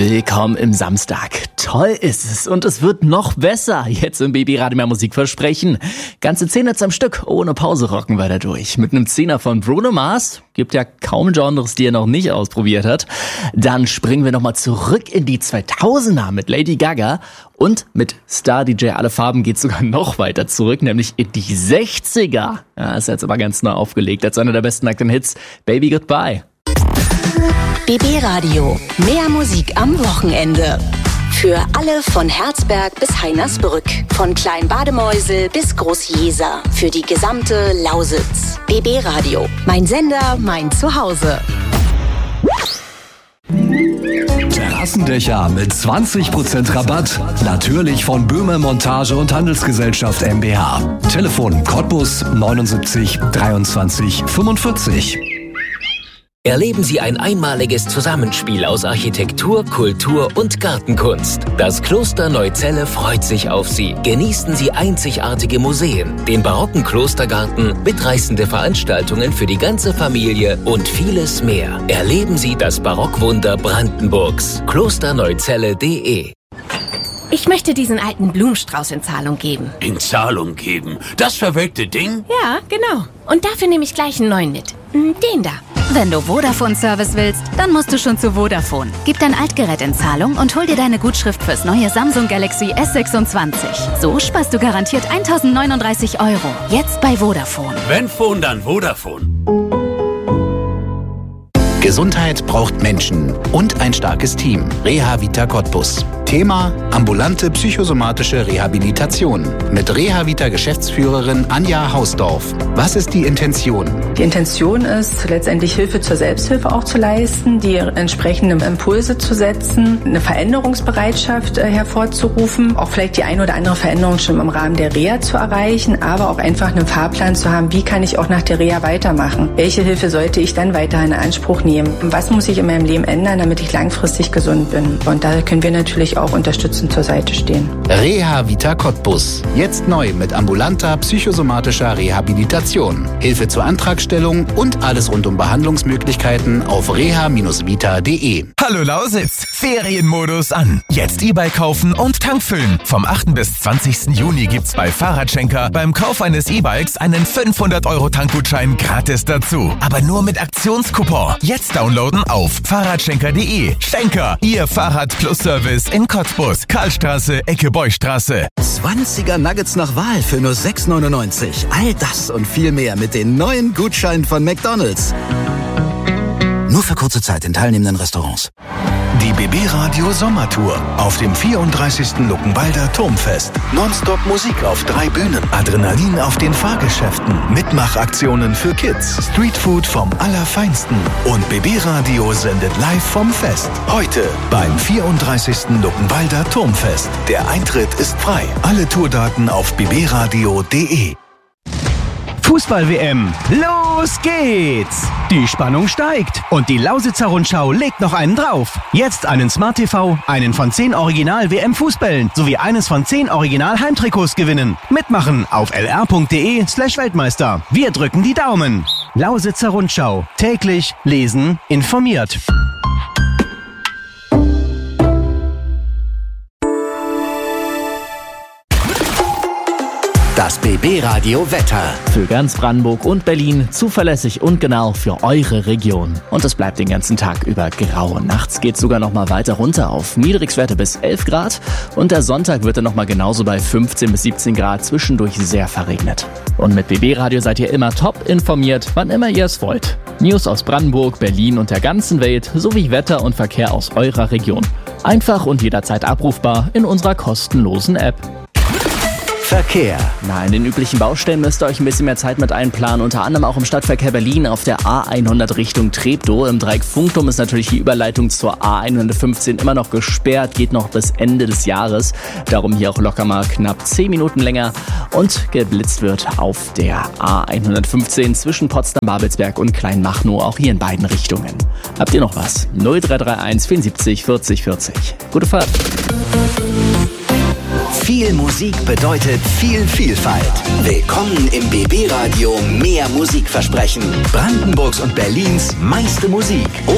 Willkommen im Samstag. Toll ist es und es wird noch besser. Jetzt im BB Radio mehr Musik versprechen. Ganze 10 Hits am Stück, ohne Pause rocken wir da durch. Mit einem 10er von Bruno Mars. Gibt ja kaum Genres, die er noch nicht ausprobiert hat. Dann springen wir nochmal zurück in die 2000er mit Lady Gaga. Und mit Star DJ Alle Farben geht's sogar noch weiter zurück, nämlich in die 60er. Ja, ist jetzt aber ganz neu aufgelegt als einer der besten aktuellen Hits. Baby Goodbye. BB Radio. Mehr Musik am Wochenende. Für alle von Herzberg bis Heinersbrück. Von Kleinbademeusel bis Großjeser. Für die gesamte Lausitz. BB Radio. Mein Sender, mein Zuhause. Terrassendächer mit 20% Rabatt. Natürlich von Böhme Montage und Handelsgesellschaft MbH. Telefon Cottbus 79 23 45. Erleben Sie ein einmaliges Zusammenspiel aus Architektur, Kultur und Gartenkunst. Das Kloster Neuzelle freut sich auf Sie. Genießen Sie einzigartige Museen, den barocken Klostergarten, mitreißende Veranstaltungen für die ganze Familie und vieles mehr. Erleben Sie das Barockwunder Brandenburgs. klosterneuzelle.de. Ich möchte diesen alten Blumenstrauß in Zahlung geben. In Zahlung geben? Das verwelkte Ding? Ja, genau. Und dafür nehme ich gleich einen neuen mit. Den da. Wenn du Vodafone-Service willst, dann musst du schon zu Vodafone. Gib dein Altgerät in Zahlung und hol dir deine Gutschrift fürs neue Samsung Galaxy S26. So sparst du garantiert 1.039 €. Jetzt bei Vodafone. Wenn Phone, dann Vodafone. Gesundheit braucht Menschen und ein starkes Team. Reha-Vita Cottbus. Thema: ambulante psychosomatische Rehabilitation. Mit Reha-Vita-Geschäftsführerin Anja Hausdorf. Was ist die Intention? Die Intention ist, letztendlich Hilfe zur Selbsthilfe auch zu leisten, die entsprechenden Impulse zu setzen, eine Veränderungsbereitschaft hervorzurufen, auch vielleicht die ein oder andere Veränderung schon im Rahmen der Reha zu erreichen, aber auch einfach einen Fahrplan zu haben, wie kann ich auch nach der Reha weitermachen? Welche Hilfe sollte ich dann weiterhin in Anspruch nehmen? Was muss ich in meinem Leben ändern, damit ich langfristig gesund bin? Und da können wir natürlich auch unterstützend zur Seite stehen. Reha-Vita Cottbus. Jetzt neu mit ambulanter psychosomatischer Rehabilitation. Hilfe zur Antragstellung und alles rund um Behandlungsmöglichkeiten auf reha-vita.de. Hallo Lausitz, Ferienmodus an. Jetzt E-Bike kaufen und Tank füllen. Vom 8. bis 20. Juni gibt's bei Fahrradschenker beim Kauf eines E-Bikes einen 500 € Tankgutschein gratis dazu. Aber nur mit Aktionskupon. Jetzt downloaden auf fahrradschenker.de. Schenker, Ihr Fahrrad-Plus-Service in Cottbus, Karlstraße, Ecke Beustraße. 20er Nuggets nach Wahl für nur 6,99. All das und viel mehr mit den neuen Gutscheinen von McDonald's. Nur für kurze Zeit in teilnehmenden Restaurants. Die BB Radio Sommertour auf dem 34. Luckenwalder Turmfest. Nonstop Musik auf 3 Bühnen. Adrenalin auf den Fahrgeschäften. Mitmachaktionen für Kids. Streetfood vom Allerfeinsten. Und BB Radio sendet live vom Fest. Heute beim 34. Luckenwalder Turmfest. Der Eintritt ist frei. Alle Tourdaten auf bbradio.de. Fußball-WM. Los geht's! Die Spannung steigt und die Lausitzer Rundschau legt noch einen drauf. Jetzt einen Smart TV, einen von 10 Original-WM-Fußbällen sowie eines von 10 Original-Heimtrikots gewinnen. Mitmachen auf lr.de/Weltmeister. Wir drücken die Daumen. Lausitzer Rundschau. Täglich lesen, informiert. Das BB Radio Wetter. Für ganz Brandenburg und Berlin zuverlässig und genau für eure Region. Und es bleibt den ganzen Tag über grau. Nachts geht sogar noch mal weiter runter auf Niedrigstwerte bis 11 Grad. Und der Sonntag wird dann noch mal genauso bei 15 bis 17 Grad, zwischendurch sehr verregnet. Und mit BB Radio seid ihr immer top informiert, wann immer ihr es wollt. News aus Brandenburg, Berlin und der ganzen Welt sowie Wetter und Verkehr aus eurer Region. Einfach und jederzeit abrufbar in unserer kostenlosen App. Verkehr. In den üblichen Baustellen müsst ihr euch ein bisschen mehr Zeit mit einplanen, unter anderem auch im Stadtverkehr Berlin auf der A100 Richtung Treptow. Im Dreieck Funkturm ist natürlich die Überleitung zur A115 immer noch gesperrt, geht noch bis Ende des Jahres. Darum hier auch locker mal knapp 10 Minuten länger. Und geblitzt wird auf der A115 zwischen Potsdam-Babelsberg und Kleinmachnow, auch hier in beiden Richtungen. Habt ihr noch was? 0331 74 40 40. Gute Fahrt. Viel Musik bedeutet viel Vielfalt. Willkommen im BB Radio Mehr Musikversprechen. Brandenburgs und Berlins meiste Musik.